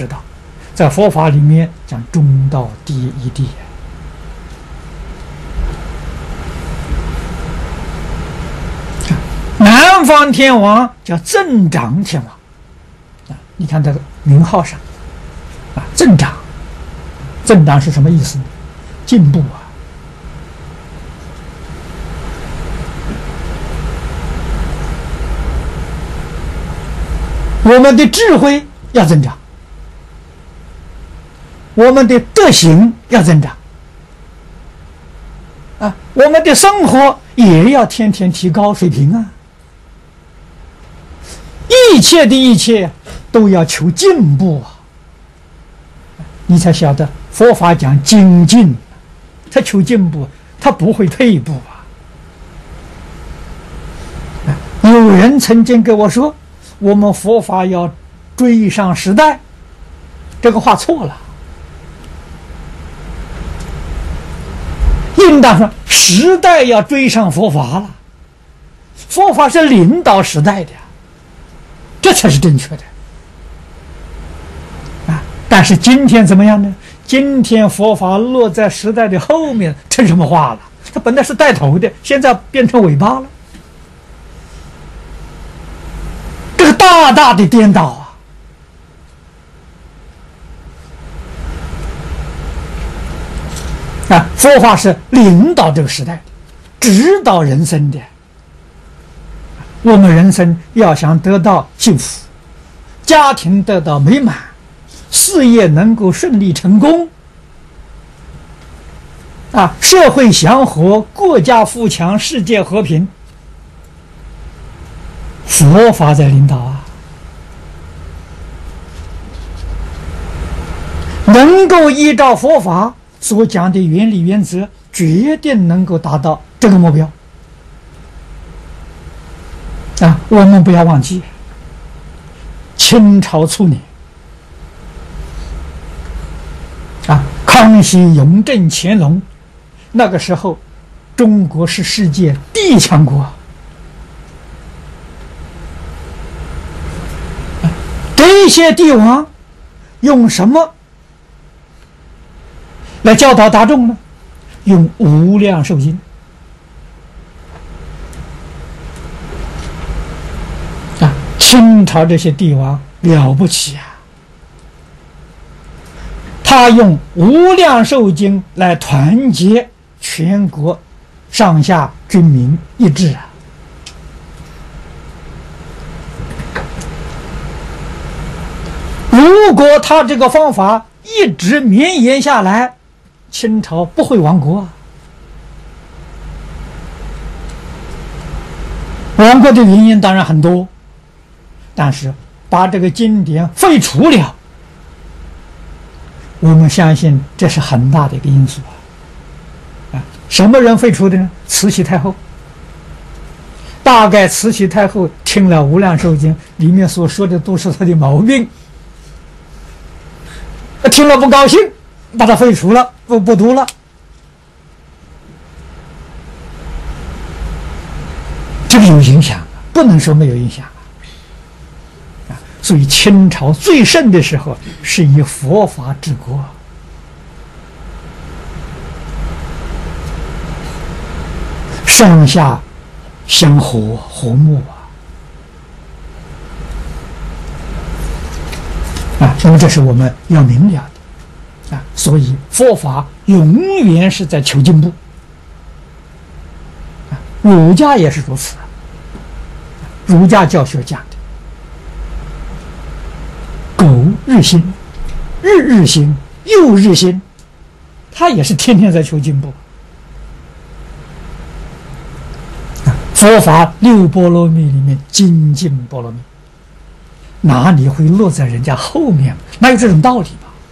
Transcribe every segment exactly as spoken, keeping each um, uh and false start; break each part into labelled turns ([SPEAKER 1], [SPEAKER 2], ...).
[SPEAKER 1] 知道，在佛法里面讲中道第一谛。南方天王叫增长天王啊，你看这个名号上啊，增长，增长是什么意思呢？进步啊。我们的智慧要增长，我们的德行要增长啊，我们的生活也要天天提高水平啊。一切的一切都要求进步啊，你才晓得佛法讲精进，他求进步，他不会退步啊。有人曾经跟我说，我们佛法要追上时代，这个话错了。应当说时代要追上佛法了，佛法是领导时代的，这才是正确的啊！但是今天怎么样呢？今天佛法落在时代的后面，成什么话了？它本来是带头的，现在变成尾巴了。这个大大的颠倒啊！啊，佛法是领导这个时代的，指导人生的。我们人生要想得到幸福，家庭得到美满，事业能够顺利成功，啊，社会祥和，国家富强，世界和平，佛法在领导啊。能够依照佛法所讲的原理原则，决定能够达到这个目标。啊，我们不要忘记，清朝初年，啊，康熙、雍正、乾隆，那个时候，中国是世界第一强国。啊，这些帝王用什么来教导大众呢？用无量寿经。清朝这些帝王了不起啊！他用无量寿经来团结全国上下军民一致啊！如果他这个方法一直绵延下来，清朝不会亡国啊！亡国的原因当然很多。但是把这个经典废除了，我们相信这是很大的一个因素啊！啊，什么人废除的呢？慈禧太后。大概慈禧太后听了《无量寿经》，里面所说的都是她的毛病，听了不高兴，把它废除了，不不读了。这个有影响，不能说没有影响。所以清朝最盛的时候是以佛法治国，上下相和和睦啊！啊，那么这是我们要明了的啊！所以佛法永远是在求进步啊！儒家也是如此，儒家教学讲的。苟日新，日日新，又日新，他也是天天在求进步。佛法六波罗蜜里面精进波罗蜜，哪里会落在人家后面？哪有这种道理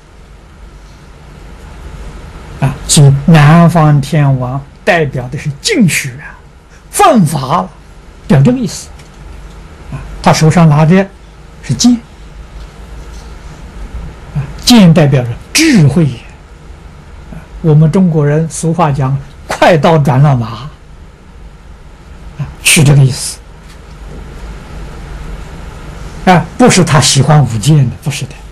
[SPEAKER 1] 吧？啊，所以南方天王代表的是进取啊，犯法了，表这个意思。啊，他手上拿的是剑。剑代表着智慧，我们中国人俗话讲“快刀斩乱麻”，是这个意思。啊，不是他喜欢舞剑的，不是的。